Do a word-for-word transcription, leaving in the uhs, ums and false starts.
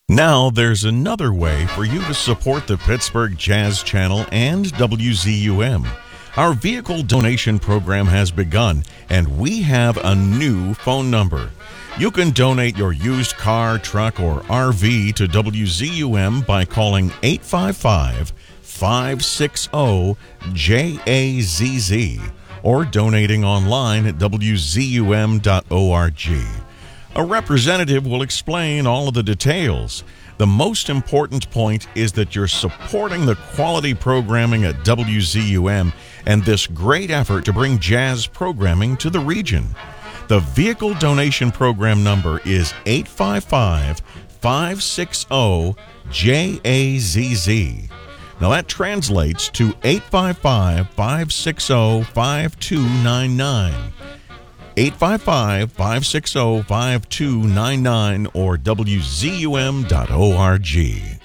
Now there's another way for you to support the Pittsburgh Jazz Channel and W Z U M. Our vehicle donation program has begun, and we have a new phone number. You can donate your used car, truck, or R V to W Z U M by calling eight five five, five six zero, J A Z Z or donating online at W Z U M dot org. A representative will explain all of the details. The most important point is that you're supporting the quality programming at W Z U M and this great effort to bring jazz programming to the region. The vehicle donation program number is eight five five, five six zero, J A Z Z. Now that translates to eight five five, five six zero, five two nine nine. eight five five, five six zero, five two nine nine or W Z U M dot org.